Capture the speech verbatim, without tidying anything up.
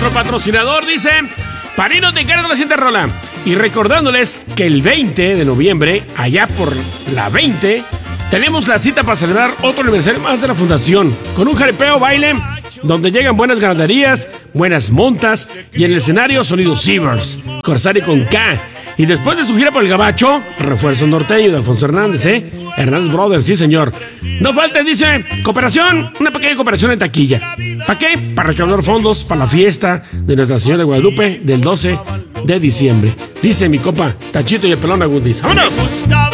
nuestro patrocinador, dice: para irnos de cara de la siguiente rola. Y recordándoles que el veinte de noviembre, allá por la veinte, tenemos la cita para celebrar otro aniversario más de la fundación, con un jaripeo baile donde llegan buenas ganaderías, buenas montas y en el escenario sonido Sievers, Corsari con K. Y después de su gira por el Gabacho, refuerzo norteño de Alfonso Hernández, ¿eh? Hernández Brothers, sí señor. No faltes, dice, cooperación, una pequeña cooperación en taquilla. ¿Para qué? Para recaudar fondos para la fiesta de Nuestra Señora de Guadalupe del doce de diciembre. Dice mi compa Tachito y el Pelón Agundis. ¡Vámonos!